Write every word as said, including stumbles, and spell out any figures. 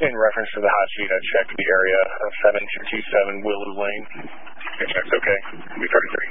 in reference to the hot sheet, I checked the area of seven two two seven Willow Lane. It checks okay. We thirty-three.